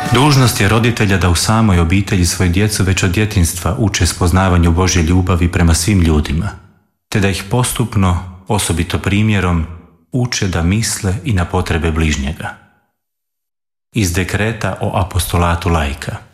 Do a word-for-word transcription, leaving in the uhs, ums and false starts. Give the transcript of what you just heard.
Dužnost je roditelja da u samoj obitelji svoju djecu već od djetinjstva uče spoznavanju Božje ljubavi prema svim ljudima, te da ih postupno, osobito primjerom, uče da misle i na potrebe bližnjega. Iz dekreta o apostolatu laika.